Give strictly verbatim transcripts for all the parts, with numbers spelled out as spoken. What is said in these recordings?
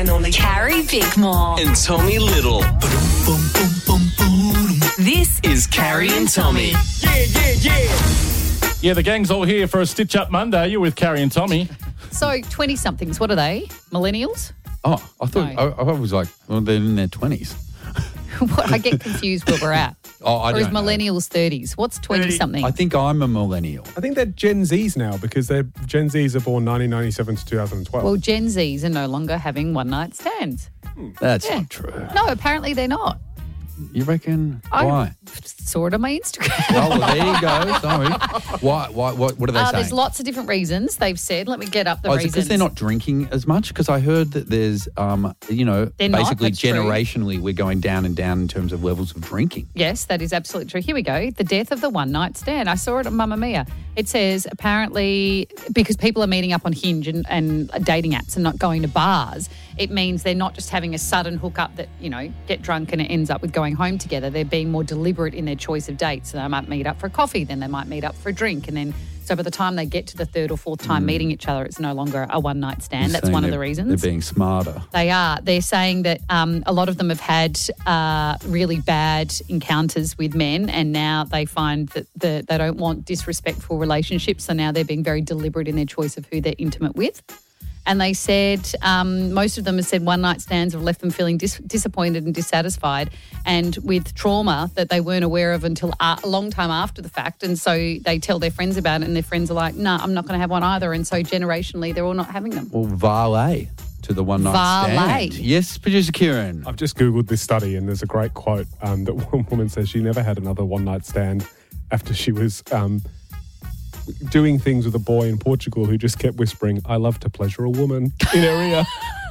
Carrie Bickmore and Tommy Little. This is Carrie and Tommy. Yeah, yeah, yeah. Yeah, the gang's all here for a Stitch Up Monday. You're with Carrie and Tommy. So twenty-somethings, what are they? Millennials? Oh, I thought No. I, I was like, well, they're in their twenties. What? I get confused where we're at. Oh, I or is don't know. millennials thirties? What's twenty-something? I think I'm a millennial. I think they're Gen Zs now because they're Gen Zs are born nineteen ninety-seven to two thousand twelve. Well, Gen Zs are no longer having one-night stands. That's Yeah. not true. No, apparently they're not. You reckon? I Why? saw it on my Instagram. Oh, well, there you go. Sorry. Why? Why? What, what are they Uh, saying? there's lots of different reasons they've said. Let me get up the Oh, is it reasons. because they're not drinking as much? Because I heard that there's, um, you know, They're not, basically that's true. generationally we're going down and down in terms of levels of drinking. Yes, that is absolutely true. Here we go. The death of the one-night stand. I saw it on Mamma Mia. It says apparently because people are meeting up on Hinge and, and dating apps and not going to bars, it means they're not just having a sudden hookup that, you know, get drunk and it ends up with going home together. They're being more deliberate in their choice of dates. So they might meet up for a coffee, then they might meet up for a drink. And then so by the time they get to the third or fourth time meeting each other, it's no longer a one-night stand. You're That's saying one of they're- the reasons. They're being smarter. They are. They're saying that um, a lot of them have had uh, really bad encounters with men, and now they find that the, they don't want disrespectful relationships. So now they're being very deliberate in their choice of who they're intimate with. And they said, um, most of them have said one night stands have left them feeling dis- disappointed and dissatisfied and with trauma that they weren't aware of until a, a long time after the fact. And so they tell their friends about it and their friends are like, no, nah, I'm not going to have one either. And so generationally, they're all not having them. Well, valet to the one night Valet. stand. Yes, producer Kieran. I've just Googled this study and there's a great quote um, that one woman says she never had another one-night stand after she was um, doing things with a boy in Portugal who just kept whispering, I love to pleasure a woman in her ear.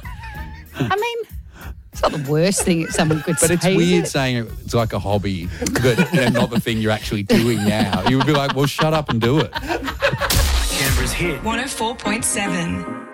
I mean, it's not the worst thing that someone could But say. it's is weird it? saying it's like a hobby, but and not the thing you're actually doing now. You would be like, well, shut up and do it. Canberra's hit. one oh four point seven.